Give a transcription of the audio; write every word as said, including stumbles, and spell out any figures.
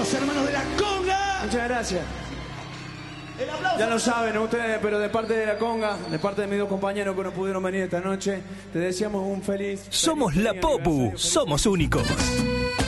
los hermanos de la conga. Muchas gracias. El aplauso. Ya lo saben ustedes, pero de parte de la conga, de parte de mis dos compañeros que no pudieron venir esta noche, te deseamos un feliz... Somos feliz la Popu, aniversario. somos únicos.